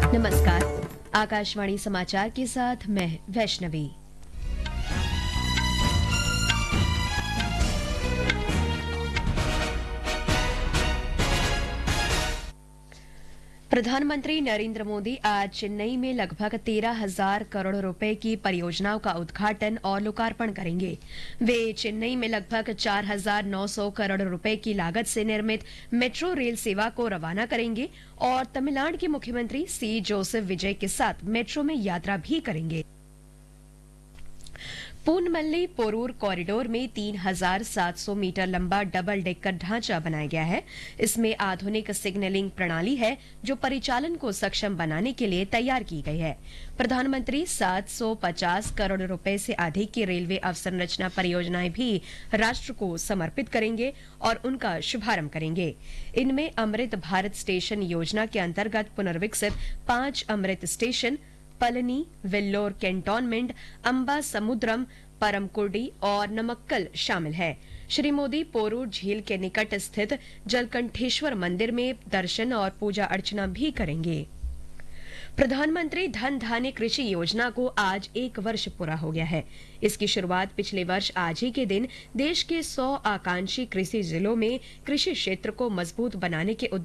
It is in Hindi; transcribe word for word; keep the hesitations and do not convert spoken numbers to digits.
नमस्कार। आकाशवाणी समाचार के साथ मैं वैष्णवी। प्रधानमंत्री नरेंद्र मोदी आज चेन्नई में लगभग तेरह हजार करोड़ रुपए की परियोजनाओं का उद्घाटन और लोकार्पण करेंगे। वे चेन्नई में लगभग चार हजार नौ सौ करोड़ रुपए की लागत से निर्मित मेट्रो रेल सेवा को रवाना करेंगे और तमिलनाडु के मुख्यमंत्री सी जोसेफ विजय के साथ मेट्रो में यात्रा भी करेंगे। पूनमल्ली पोरूर कॉरिडोर में तीन हजार सात सौ मीटर लंबा डबल डेकर ढांचा बनाया गया है। इसमें आधुनिक सिग्नलिंग प्रणाली है जो परिचालन को सक्षम बनाने के लिए तैयार की गई है। प्रधानमंत्री सात सौ पचास करोड़ रुपए से अधिक की रेलवे अवसंरचना परियोजनाएं भी राष्ट्र को समर्पित करेंगे और उनका शुभारंभ करेंगे। इनमें अमृत भारत स्टेशन योजना के अंतर्गत पुनर्विकसित पांच अमृत स्टेशन पलनी, वेल्लोर कैंटोनमेंट, अंबा समुद्रम, परमकुर्डी और नमक्कल शामिल है। श्री मोदी पोरूर झील के निकट स्थित जलकंठेश्वर मंदिर में दर्शन और पूजा अर्चना भी करेंगे। प्रधानमंत्री धन धान्य कृषि योजना को आज एक वर्ष पूरा हो गया है। इसकी शुरुआत पिछले वर्ष आज ही के दिन देश के सौ आकांक्षी कृषि जिलों में कृषि क्षेत्र को मजबूत बनाने के